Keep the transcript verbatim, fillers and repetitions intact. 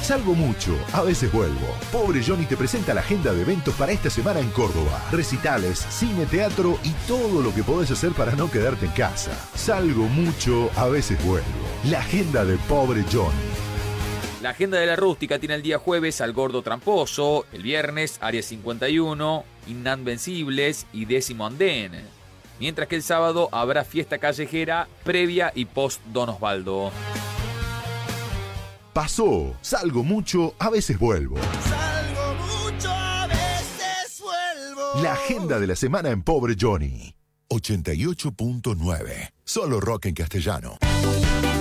Salgo mucho, a veces vuelvo. Pobre Johnny te presenta la agenda de eventos para esta semana en Córdoba. Recitales, cine, teatro y todo lo que podés hacer para no quedarte en casa. Salgo mucho, a veces vuelvo. La agenda de Pobre Johnny. La agenda de la rústica tiene el día jueves al Gordo Tramposo, el viernes Área cincuenta y uno, Inadvencibles y Décimo Andén. Mientras que el sábado habrá fiesta callejera previa y post Don Osvaldo. Pasó, salgo mucho, a veces vuelvo. Salgo mucho, a veces vuelvo. La agenda de la semana en Pobre Johnny. ochenta y ocho punto nueve. Solo rock en castellano.